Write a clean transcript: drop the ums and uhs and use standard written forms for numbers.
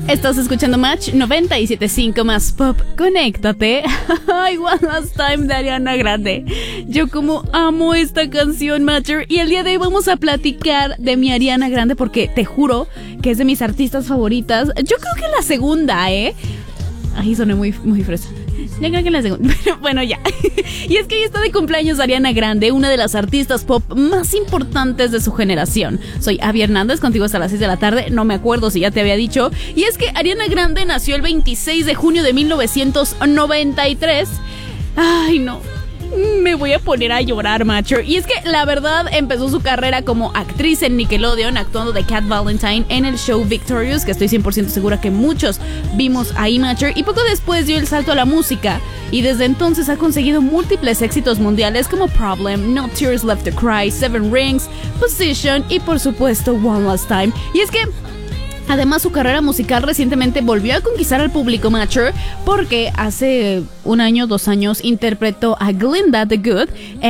Estás escuchando Match 97.5 más pop. Conéctate. Ay, One Last Time de Ariana Grande. Yo como amo esta canción, Matcher. Y el día de hoy vamos a platicar de mi Ariana Grande porque te juro que es de mis artistas favoritas. Yo creo que la segunda, Ahí soné muy fresa. Ya creo que la segunda. Pero bueno, ya. Y es que hoy está de cumpleaños Ariana Grande, una de las artistas pop más importantes de su generación. Soy Abby Hernández, contigo hasta las 6 de la tarde. No me acuerdo si ya te había dicho. Y es que Ariana Grande nació el 26 de junio de 1993. Ay, no. Me voy a poner a llorar, macho. Y es que la verdad empezó su carrera como actriz en Nickelodeon, actuando de Cat Valentine en el show Victorious, que estoy 100% segura que muchos vimos ahí, macho. Y poco después dio el salto a la música y desde entonces ha conseguido múltiples éxitos mundiales como Problem, No Tears Left to Cry, Seven Rings, Position y por supuesto One Last Time. Y es que además, su carrera musical recientemente volvió a conquistar al público, mature, porque hace un año, 2 años interpretó a Glinda the Good